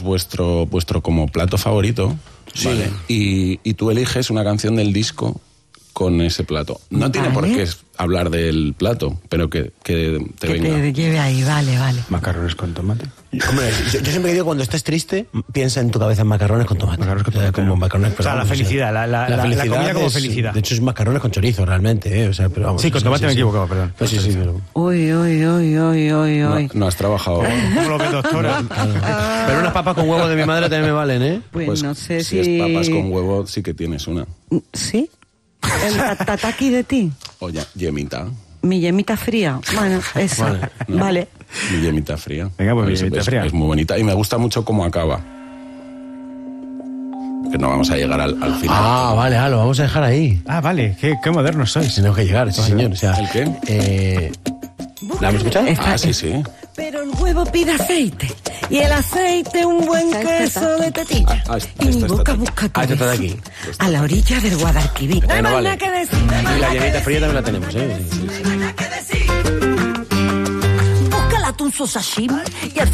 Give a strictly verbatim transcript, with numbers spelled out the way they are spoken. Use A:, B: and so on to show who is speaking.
A: vuestro, vuestro como plato favorito,
B: sí.
A: ¿vale? Y, y tú eliges una canción del disco con ese plato. No tiene
C: Vale.
A: por qué hablar del plato, pero que, que te
C: que
A: venga.
C: te lleve ahí, vale, vale.
D: Macarrones con tomate.
B: Hombre, yo, yo siempre digo, cuando estés triste, piensa en tu cabeza en macarrones con tomate.
D: Macarrones con
B: O sea,
D: tomate.
B: como macarrones,
D: O sea,
B: pero
D: la
B: vamos,
D: felicidad, la- la- la- la comida como
B: es-
D: felicidad.
B: De hecho, es macarrones con chorizo, realmente, ¿eh? O sea, pero vamos.
D: Sí, con tomate me he equivocado, perdón.
B: Pues sí, sí, pero...
C: Uy, uy, uy, uy, uy,
A: No,
C: uy.
A: no has trabajado.
D: ¿Cómo lo ves, doctora?
B: Pero unas papas con huevo de mi madre también me valen, ¿eh?
C: Pues,
A: Pues
C: no sé
A: si
C: si...
A: es papas con huevo, sí que tienes una.
C: ¿Sí? ¿El ta- tataki de ti?
A: O ya, yemita.
C: Mi yemita fría. Bueno, esa.
B: Vale.
A: ¿no?
C: Vale.
A: Mi yemita fría.
D: Venga, pues mi
A: Es-
D: yemita
A: es,
D: fría.
A: Es muy bonita y me gusta mucho cómo acaba. Que no vamos a llegar al, al final.
B: Ah, vale, ah, lo vamos a dejar ahí.
D: Ah, vale, qué, qué modernos sois.
B: Tenemos que llegar, sí, señor. O sea,
A: ¿El qué?
B: Eh, ¿La hemos escuchado?
C: Esta-
A: Ah, sí, sí.
C: Pero el huevo pide aceite y el aceite un buen queso de tetilla.
A: Ah, ah,
C: y mi
A: esta
C: boca
A: está-
C: busca
B: ah, esta está de
C: eso,
B: aquí.
C: a la orilla del Guadalquivir. No hay
B: Bueno,
C: más
B: vale.
C: nada que decir. no hay más
B: Y la
C: nada que
B: llenita
C: decir.
B: fría también la tenemos, ¿eh? Sí, sí.
C: Busca el atún su sashimi y el